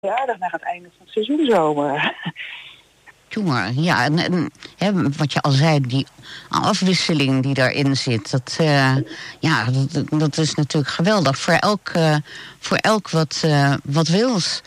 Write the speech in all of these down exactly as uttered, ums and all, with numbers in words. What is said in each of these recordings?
aardig naar het einde van het seizoen zo. Uh. Jongen, ja, en, en hè, wat je al zei, die afwisseling die daarin zit, dat, uh, ja, dat, dat is natuurlijk geweldig. Voor elk, uh, voor elk wat, uh, wat wils.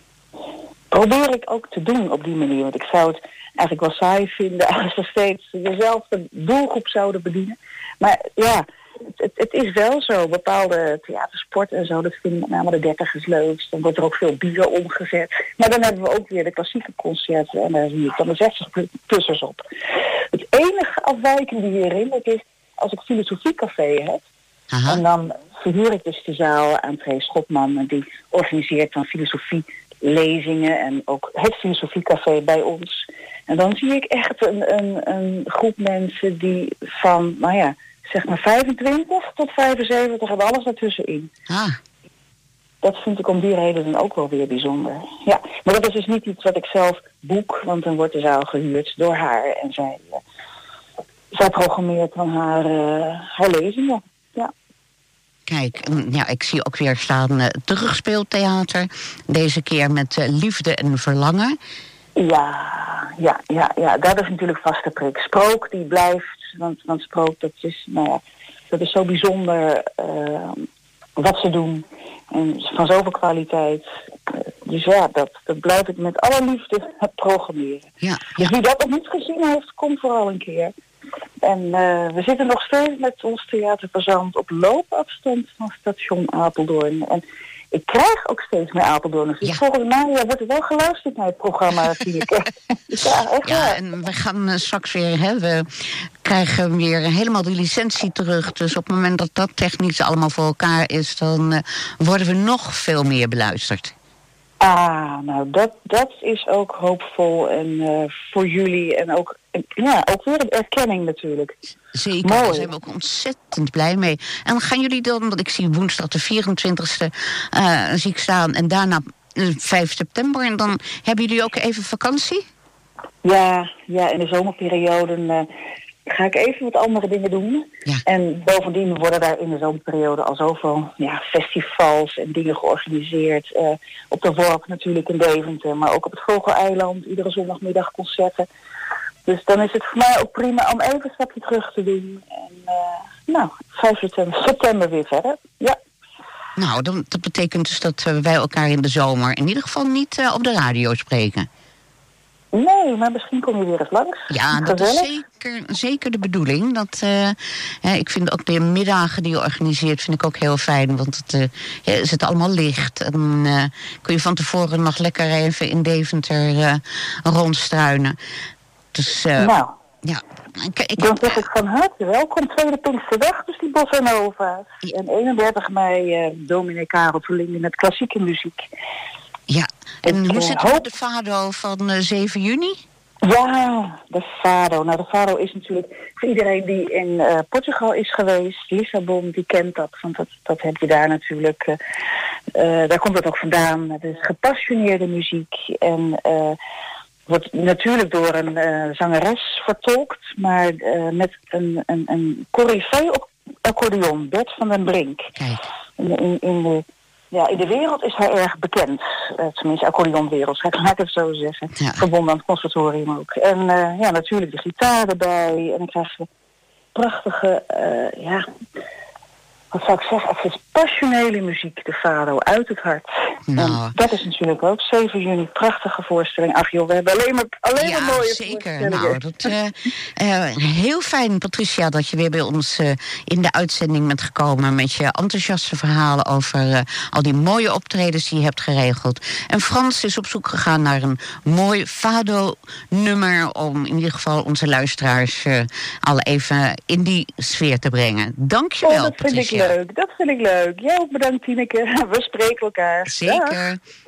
Probeer ik ook te doen op die manier, want ik zou het eigenlijk wel saai vinden als we steeds dezelfde doelgroep zouden bedienen. Maar ja, het, het is wel zo. Bepaalde theatersport en zo, dat vinden met name de dertigers leukst. Dan wordt er ook veel bier omgezet. Maar dan hebben we ook weer de klassieke concerten en daar zie ik dan de zestig-plussers op. Het enige afwijkende hierin, dat is als ik filosofiecafé heb. Aha. En dan verhuur ik dus de zaal aan Tree Schopman en die organiseert dan filosofielezingen en ook het filosofiecafé bij ons. En dan zie ik echt een, een, een groep mensen die van, nou ja, zeg maar vijfentwintig tot vijfenzeventig en alles daartussenin. Ah. Dat vind ik om die reden dan ook wel weer bijzonder. Ja, maar dat is dus niet iets wat ik zelf boek, want dan wordt de zaal gehuurd door haar en zij, uh, zij programmeert van haar, uh, haar lezingen. Ja. Kijk, ja, ik zie ook weer staan uh, terugspeeltheater. Deze keer met uh, Liefde en Verlangen. Ja, ja, ja, ja, dat is natuurlijk vaste prik. Sprook die blijft, want, want Sprook, dat is, nou ja, dat is zo bijzonder uh, wat ze doen. En van zoveel kwaliteit. Uh, dus ja, dat, dat blijf ik met alle liefde programmeren. Ja, ja. Dus wie dat nog niet gezien heeft, kom vooral een keer. En uh, we zitten nog steeds met ons theaterfazant op loopafstand van station Apeldoorn. En ik krijg ook steeds meer Apeldoorners. Dus ja. Volgens mij ja, wordt er wel geluisterd naar het programma, zie ik. ja, echt ja, ja, en we gaan uh, straks weer, hè, we krijgen weer helemaal de licentie terug. Dus op het moment dat dat technisch allemaal voor elkaar is, dan uh, worden we nog veel meer beluisterd. Ah, nou dat, dat is ook hoopvol en uh, voor jullie en ook, ja, ook weer een erkenning natuurlijk. Zeker, mooi. Daar zijn we ook ontzettend blij mee. En gaan jullie dan, want ik zie woensdag de vierentwintigste uh, zie ik staan en daarna uh, vijf september en dan hebben jullie ook even vakantie? Ja, ja, in de zomerperiode uh, ga ik even wat andere dingen doen. Ja. En bovendien worden daar in de zomerperiode al zoveel ja, festivals en dingen georganiseerd. Uh, op de Worp natuurlijk in Deventer, maar ook op het Vogeleiland. Iedere zondagmiddag concerten. Dus dan is het voor mij ook prima om even een stapje terug te doen. En uh, nou, vijf september weer verder. Ja. Nou, dan, dat betekent dus dat uh, wij elkaar in de zomer in ieder geval niet uh, op de radio spreken. Nee, maar misschien kom je weer eens langs. Ja, dat is zeker, zeker de bedoeling. Dat, uh, hè, ik vind ook de middagen die je organiseert vind ik ook heel fijn. Want het uh, ja, zit allemaal licht. En uh, kun je van tevoren nog lekker even in Deventer uh, rondstruinen. Dus uh, nou, ja. Ik, ik dan zeg ik van harte welkom. Tweede Pinksterdag, dus die Bossa Nova's. Ja. En eenendertig mei uh, Dominee Karel Verlinde met klassieke muziek. Ja, en ik, hoe uh, zit het met de Fado van uh, zeven juni? Ja, de Fado. Nou, de Fado is natuurlijk voor iedereen die in uh, Portugal is geweest, Lissabon, die kent dat. Want dat, dat heb je daar natuurlijk, uh, uh, daar komt dat ook vandaan. Het is gepassioneerde muziek en uh, wordt natuurlijk door een uh, zangeres vertolkt, maar uh, met een, een, een coryfee op accordeon, Bert van den Brink. Kijk. In, in, in de Ja, in de wereld is hij erg bekend. Uh, tenminste, accordeonwereld, ga ik het zo zeggen. Ja. Verbonden aan het conservatorium ook. En uh, ja, natuurlijk de gitaar erbij. En dan krijg je prachtige, uh, ja, wat zou ik zeggen? Het is passionele muziek, de Fado, uit het hart. Nou. En dat is natuurlijk ook zeven juni, prachtige voorstelling. Ach joh, we hebben alleen maar, alleen ja, maar mooie zeker. voorstellingen. Nou, dat, uh, uh, heel fijn, Patricia, dat je weer bij ons uh, in de uitzending bent gekomen met je enthousiaste verhalen over uh, al die mooie optredens die je hebt geregeld. En Frans is op zoek gegaan naar een mooi Fado-nummer om in ieder geval onze luisteraars uh, al even in die sfeer te brengen. Dank je wel, oh, dat Patricia. Vind ik leuk, dat vind ik leuk. Jij ook bedankt, Tineke. We spreken elkaar. Zeker. Dag.